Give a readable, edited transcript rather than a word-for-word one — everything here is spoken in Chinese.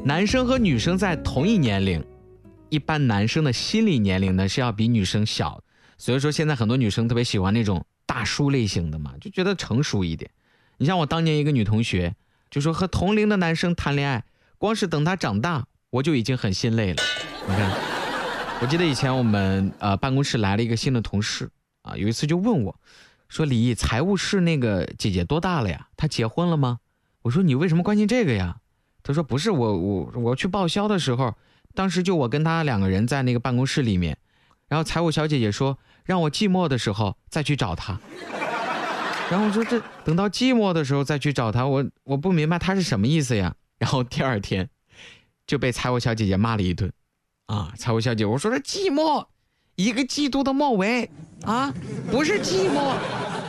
男生和女生在同一年龄，一般男生的心理年龄呢是要比女生小，所以说现在很多女生特别喜欢那种大叔类型的嘛，就觉得成熟一点。你像我当年一个女同学，就说和同龄的男生谈恋爱，光是等他长大，我就已经很心累了。你看，我记得以前我们办公室来了一个新的同事啊，有一次就问我，说李毅，财务室那个姐姐多大了呀？她结婚了吗？我说你为什么关心这个呀？他说不是，我去报销的时候，当时就我跟他2个人在那个办公室里面，然后财务小姐姐说让我寂寞的时候再去找他。然后我说这等到寂寞的时候再去找他，我不明白他是什么意思呀。然后第2天就被财务小姐姐骂了一顿啊！财务小姐，我说这寂寞，一个季度的末尾啊，不是寂寞。